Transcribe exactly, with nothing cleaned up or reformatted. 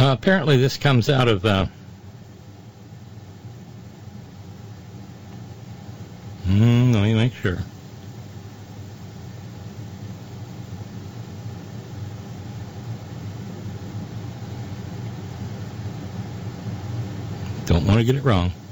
Uh, apparently this comes out of... Uh, hmm, let me make sure. Don't want to get it wrong.